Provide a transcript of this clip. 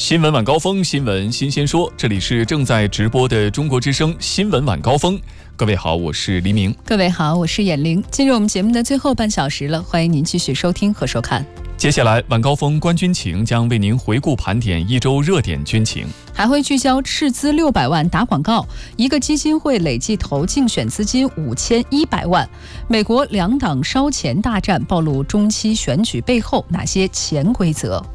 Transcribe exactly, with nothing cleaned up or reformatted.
新闻晚高峰，新闻新鲜说，这里是正在直播的中国之声新闻晚高峰。各位好，我是黎明。 各位好，我是眼玲。进入我们节目的最后半小时了，欢迎您继续收听和收看。 接下来晚高峰观军情将为您回顾盘点一周热点军情， 还会聚焦斥资六百万打广告，一个基金会累计投竞选资金五千一百万。美国两党烧钱大战暴露中期选举背后哪些潜规则？